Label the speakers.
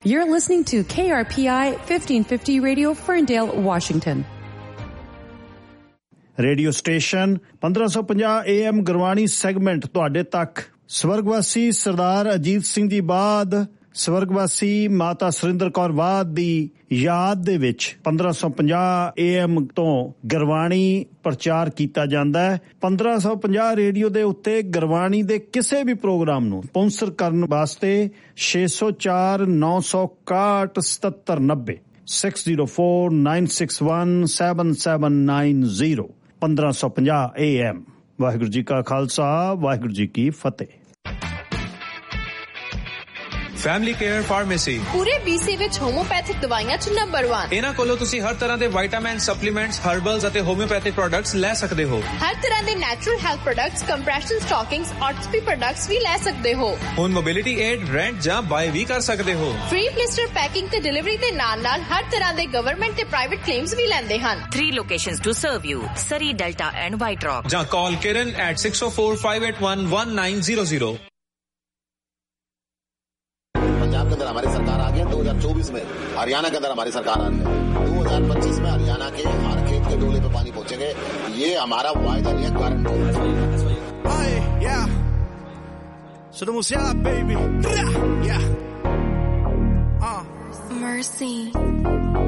Speaker 1: You're listening to KRPI 1550 Radio, Ferndale, Washington.
Speaker 2: Radio station 1550 AM Gurbani segment ਤੁਹਾਡੇ ਤੱਕ। ਸਵਰਗਵਾਸੀ ਸਰਦਾਰ ਅਜੀਤ ਸਿੰਘ ਜੀ ਬਾਦ, ਸਵਰਗਵਾਸੀ ਮਾਤਾ ਸੁਰਿੰਦਰ ਕੌਰ ਬਾਦ ਦੀ ਯਾਦ ਦੇ ਵਿੱਚ 1550 AM ਤੋਂ ਗੁਰਬਾਣੀ ਪ੍ਰਚਾਰ ਕੀਤਾ ਜਾਂਦਾ ਹੈ। 1550 ਰੇਡੀਓ ਦੇ ਉੱਤੇ ਗੁਰਬਾਣੀ ਦੇ ਕਿਸੇ ਵੀ ਪ੍ਰੋਗਰਾਮ ਨੂੰ ਸਪਾਂਸਰ ਕਰਨ ਵਾਸਤੇ 604 961 7790 6049617790 1550 AM। ਵਾਹਿਗੁਰੂ ਜੀ ਕਾ ਖਾਲਸਾ, ਵਾਹਿਗੁਰੂ ਜੀ ਕੀ ਫਤਿਹ।
Speaker 3: ਫੈਮਿਲੀ ਕੇਅਰ ਫਾਰਮੇਸੀ
Speaker 4: ਪੂਰੇ BC ਵਿੱਚ ਹੋਮੋਪੈਥਿਕ ਦਵਾਈਆਂ 'ਚ ਨੰਬਰ 1।
Speaker 3: ਇਹਨਾਂ ਕੋਲੋਂ ਤੁਸੀਂ ਹਰ ਤਰ੍ਹਾਂ ਦੇ ਵਿਟਾਮਿਨ, ਸਪਲੀਮੈਂਟਸ, ਹਰਬਲਸ ਅਤੇ ਹੋਮਿਓਪੈਥਿਕ ਪ੍ਰੋਡਕਟਸ ਲੈ ਸਕਦੇ ਹੋ।
Speaker 4: ਹਰ ਤਰ੍ਹਾਂ ਦੇ natural health products, compression ਸਟਾਕਿੰਗਸ, ਆਰਥੋਪੀ products ਵੀ ਲੈ ਸਕਦੇ ਹੋ।
Speaker 3: ਹੁਣ ਮੋਬਿਲਿਟੀ ਏਡ, ਰੈਂਟ ਜਾਂ ਬਾਏ ਵੀ ਕਰ ਸਕਦੇ ਹੋ।
Speaker 4: ਫ੍ਰੀ ਪਲਿਸਟਰ ਪੈਕਿੰਗ ਤੇ ਡਿਲੀਵਰੀ ਦੇ ਨਾਲ-ਨਾਲ ਹਰ ਤਰ੍ਹਾਂ ਦੇ ਗਵਰਨਮੈਂਟ ਤੇ ਪ੍ਰਾਈਵੇਟ ਕਲੇਮਸ ਵੀ ਲੈਂਦੇ ਹਨ।
Speaker 5: 3 locations to serve you: Surrey, Delta and White Rock.
Speaker 3: ਜਾਂ ਕਾਲ ਕਿਰਨ at 6045811900।
Speaker 6: पंजाब के अंदर हमारी सरकार आ गई है 2024 में, हरियाणा के अंदर हमारी सरकार आ रही है 2025 में। हरियाणा के हर खेत के डोले पे पानी पहुंचेंगे, ये हमारा वायदा नहीं है, guarantee.
Speaker 7: So the Musiala, baby. Yeah.
Speaker 8: Mercy.